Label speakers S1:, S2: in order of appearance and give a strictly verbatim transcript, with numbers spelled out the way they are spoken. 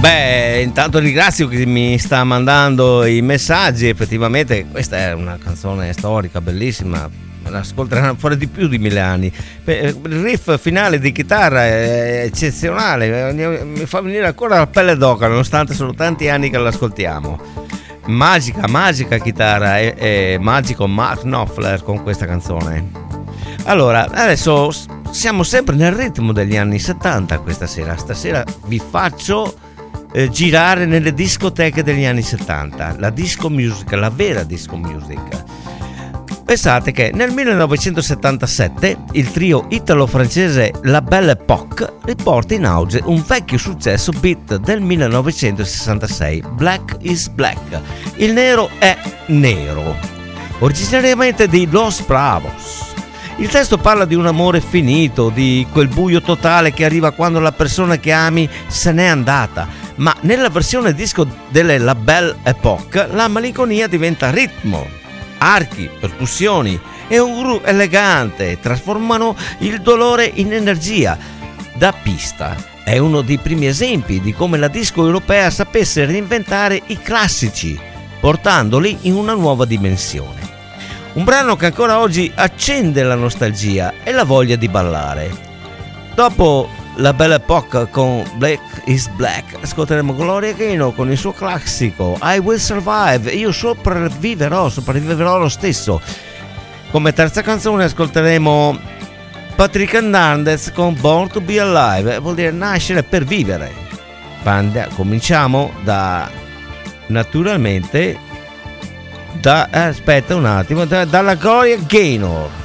S1: Beh, intanto ringrazio chi mi sta mandando i messaggi. Effettivamente questa è una canzone storica bellissima, la ascolteranno fuori di più di mille anni. Il riff finale di chitarra è eccezionale, mi fa venire ancora la pelle d'oca nonostante sono tanti anni che l'ascoltiamo. Magica, magica chitarra, è, è magico Mark Knopfler con questa canzone. Allora, adesso siamo sempre nel ritmo degli anni settanta questa sera. Stasera vi faccio eh, girare nelle discoteche degli anni settanta, la disco music, la vera disco music. Pensate che nel millenovecentosettantasette il trio italo-francese La Belle Époque riporta in auge un vecchio successo beat del millenovecentosessantasei, Black is Black, il nero è nero, originariamente di Los Bravos. Il testo parla di un amore finito, di quel buio totale che arriva quando la persona che ami se n'è andata, ma nella versione disco delle La Belle Époque la malinconia diventa ritmo, archi, percussioni e un groove elegante trasformano il dolore in energia da pista. È uno dei primi esempi di come la disco europea sapesse reinventare i classici, portandoli in una nuova dimensione. Un brano che ancora oggi accende la nostalgia e la voglia di ballare. Dopo La Belle Époque con Black is Black ascolteremo Gloria Gaynor con il suo classico I Will Survive, io sopravviverò, sopravviverò lo stesso. Come terza canzone ascolteremo Patrick Hernandez con Born to Be Alive, vuol dire nascere per vivere. Cominciamo da, naturalmente, da, aspetta un attimo, da, dalla Gloria Gaynor.